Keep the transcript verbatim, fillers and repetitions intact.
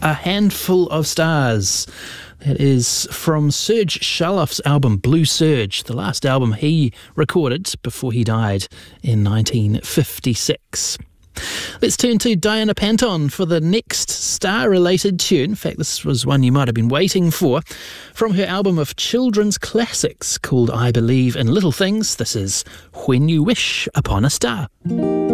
A Handful of Stars. That is from Serge Sharloff's album Blue Serge, the last album he recorded before he died in nineteen fifty-six. Let's turn to Diana Panton for the next star-related tune. In fact, this was one you might have been waiting for. From her album of children's classics called I Believe in Little Things, this is When You Wish Upon a Star.